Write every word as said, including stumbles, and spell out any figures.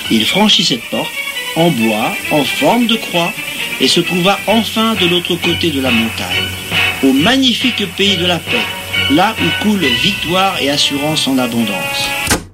Il franchit cette porte, en bois, en forme de croix, et se trouva enfin de l'autre côté de la montagne, au magnifique pays de la paix, là où coule victoire et assurance en abondance.